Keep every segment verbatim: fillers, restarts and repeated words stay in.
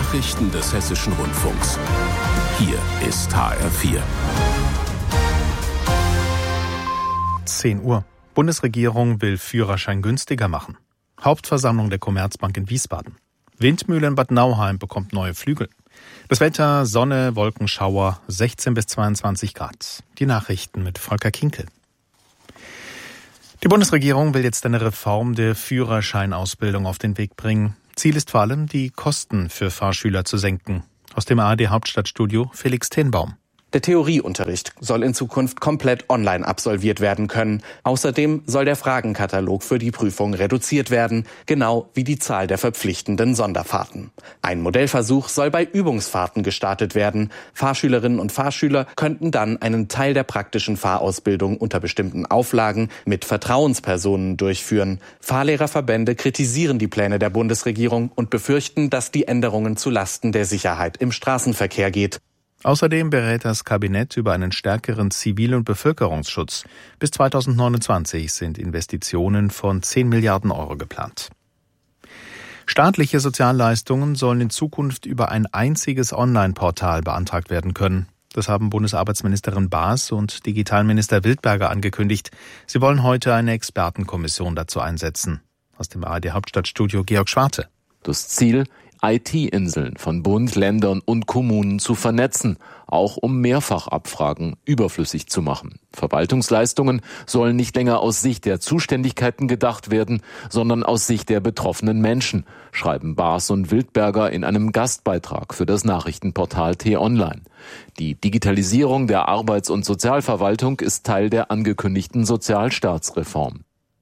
Nachrichten des Hessischen Rundfunks. Hier ist H R vier. zehn Uhr. Bundesregierung will Führerschein günstiger machen. Hauptversammlung der Commerzbank in Wiesbaden. Windmühle in Bad Nauheim bekommt neue Flügel. Das Wetter, Sonne, Wolkenschauer, sechzehn bis zweiundzwanzig Grad. Die Nachrichten mit Volker Kinkel. Die Bundesregierung will jetzt eine Reform der Führerscheinausbildung auf den Weg bringen. Ziel ist vor allem, die Kosten für Fahrschüler zu senken. Aus dem A R D Hauptstadtstudio Felix Tenbaum. Der Theorieunterricht soll in Zukunft komplett online absolviert werden können. Außerdem soll der Fragenkatalog für die Prüfung reduziert werden, genau wie die Zahl der verpflichtenden Sonderfahrten. Ein Modellversuch soll bei Übungsfahrten gestartet werden. Fahrschülerinnen und Fahrschüler könnten dann einen Teil der praktischen Fahrausbildung unter bestimmten Auflagen mit Vertrauenspersonen durchführen. Fahrlehrerverbände kritisieren die Pläne der Bundesregierung und befürchten, dass die Änderungen zu Lasten der Sicherheit im Straßenverkehr geht. Außerdem berät das Kabinett über einen stärkeren Zivil- und Bevölkerungsschutz. Bis zweitausendneunundzwanzig sind Investitionen von zehn Milliarden Euro geplant. Staatliche Sozialleistungen sollen in Zukunft über ein einziges Online-Portal beantragt werden können. Das haben Bundesarbeitsministerin Baas und Digitalminister Wildberger angekündigt. Sie wollen heute eine Expertenkommission dazu einsetzen. Aus dem A R D Hauptstadtstudio Georg Schwarte. Das Ziel: I T-Inseln von Bund, Ländern und Kommunen zu vernetzen, auch um Mehrfachabfragen überflüssig zu machen. Verwaltungsleistungen sollen nicht länger aus Sicht der Zuständigkeiten gedacht werden, sondern aus Sicht der betroffenen Menschen, schreiben Baas und Wildberger in einem Gastbeitrag für das Nachrichtenportal T-Online. Die Digitalisierung der Arbeits- und Sozialverwaltung ist Teil der angekündigten Sozialstaatsreform.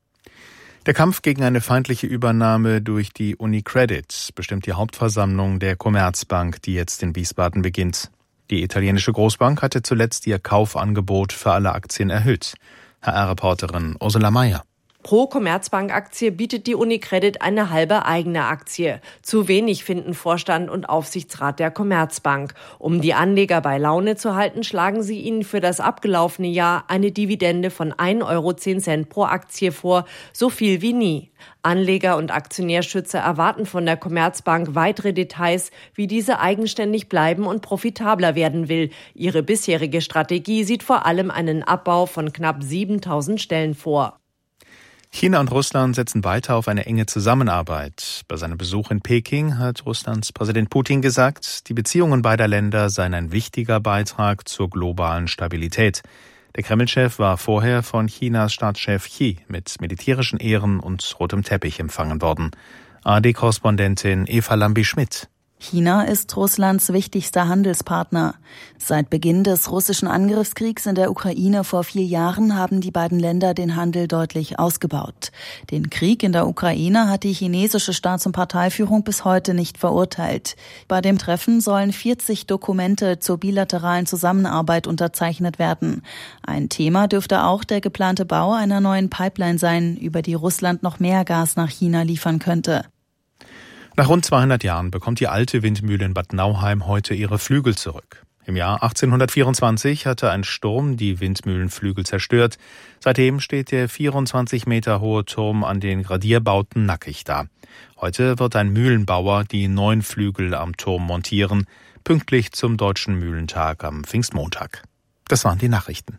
Der Kampf gegen eine feindliche Übernahme durch die UniCredit bestimmt die Hauptversammlung der Commerzbank, die jetzt in Wiesbaden beginnt. Die italienische Großbank hatte zuletzt ihr Kaufangebot für alle Aktien erhöht. H R-Reporterin Ursula Mayer. Pro Commerzbank-Aktie bietet die UniCredit eine halbe eigene Aktie. Zu wenig finden Vorstand und Aufsichtsrat der Commerzbank. Um die Anleger bei Laune zu halten, schlagen sie ihnen für das abgelaufene Jahr eine Dividende von ein Euro zehn pro Aktie vor, so viel wie nie. Anleger und Aktionärschützer erwarten von der Commerzbank weitere Details, wie diese eigenständig bleiben und profitabler werden will. Ihre bisherige Strategie sieht vor allem einen Abbau von knapp siebentausend Stellen vor. China und Russland setzen weiter auf eine enge Zusammenarbeit. Bei seinem Besuch in Peking hat Russlands Präsident Putin gesagt, die Beziehungen beider Länder seien ein wichtiger Beitrag zur globalen Stabilität. Der Kreml-Chef war vorher von Chinas Staatschef Xi mit militärischen Ehren und rotem Teppich empfangen worden. A R D-Korrespondentin Eva Lambi-Schmidt. China ist Russlands wichtigster Handelspartner. Seit Beginn des russischen Angriffskriegs in der Ukraine vor vier Jahren haben die beiden Länder den Handel deutlich ausgebaut. Den Krieg in der Ukraine hat die chinesische Staats- und Parteiführung bis heute nicht verurteilt. Bei dem Treffen sollen vierzig Dokumente zur bilateralen Zusammenarbeit unterzeichnet werden. Ein Thema dürfte auch der geplante Bau einer neuen Pipeline sein, über die Russland noch mehr Gas nach China liefern könnte. Nach rund zweihundert Jahren bekommt die alte Windmühle in Bad Nauheim heute ihre Flügel zurück. Im Jahr achtzehnhundertvierundzwanzig hatte ein Sturm die Windmühlenflügel zerstört. Seitdem steht der vierundzwanzig Meter hohe Turm an den Gradierbauten nackig da. Heute wird ein Mühlenbauer die neuen Flügel am Turm montieren, pünktlich zum Deutschen Mühlentag am Pfingstmontag. Das waren die Nachrichten.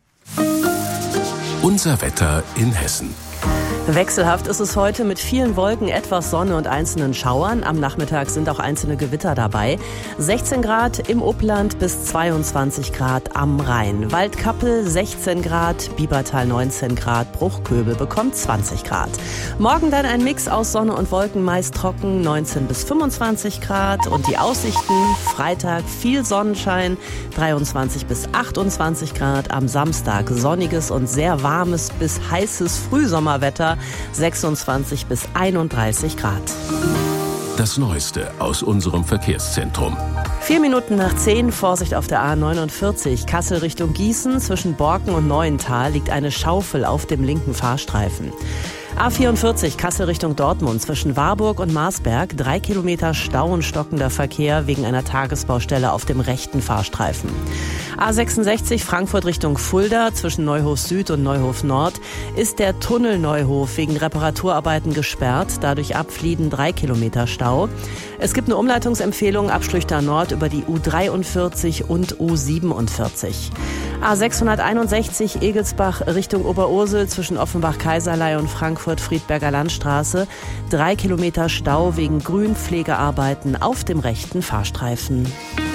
Unser Wetter in Hessen. Wechselhaft ist es heute mit vielen Wolken, etwas Sonne und einzelnen Schauern. Am Nachmittag sind auch einzelne Gewitter dabei. sechzehn Grad im Upland bis zweiundzwanzig Grad am Rhein. Waldkappel sechzehn Grad, Biebertal neunzehn Grad, Bruchköbel bekommt zwanzig Grad. Morgen dann ein Mix aus Sonne und Wolken, meist trocken, neunzehn bis fünfundzwanzig Grad. Und die Aussichten: Freitag viel Sonnenschein, dreiundzwanzig bis achtundzwanzig Grad. Am Samstag sonniges und sehr warmes bis heißes Frühsommerwetter, sechsundzwanzig bis einunddreißig Grad. Das Neueste aus unserem Verkehrszentrum. Vier Minuten nach zehn, Vorsicht auf der A neunundvierzig, Kassel Richtung Gießen. Zwischen Borken und Neuental liegt eine Schaufel auf dem linken Fahrstreifen. A vierundvierzig Kassel Richtung Dortmund zwischen Warburg und Marsberg. Drei Kilometer Stau und stockender Verkehr wegen einer Tagesbaustelle auf dem rechten Fahrstreifen. A sechsundsechzig Frankfurt Richtung Fulda zwischen Neuhof Süd und Neuhof Nord ist der Tunnel Neuhof wegen Reparaturarbeiten gesperrt. Dadurch abfliehen drei Kilometer Stau. Es gibt eine Umleitungsempfehlung ab Schlüchter Nord über die U dreiundvierzig und U siebenundvierzig. A sechshunderteinundsechzig Egelsbach Richtung Oberursel zwischen Offenbach-Kaiserlei und Frankfurt-Friedberger Landstraße. Drei Kilometer Stau wegen Grünpflegearbeiten auf dem rechten Fahrstreifen.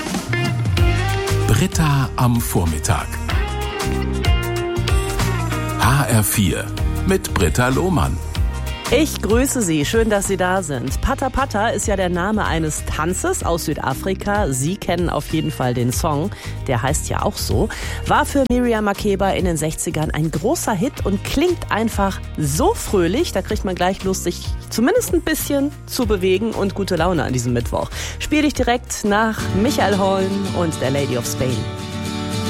Britta am Vormittag. H R vier mit Britta Lohmann. Ich grüße Sie, schön, dass Sie da sind. Pata Pata ist ja der Name eines Tanzes aus Südafrika. Sie kennen auf jeden Fall den Song, der heißt ja auch so. War für Miriam Makeba in den sechzigern ein großer Hit und klingt einfach so fröhlich. Da kriegt man gleich Lust, sich zumindest ein bisschen zu bewegen und gute Laune an diesem Mittwoch. Spiele ich direkt nach Michael Holm und der Lady of Spain.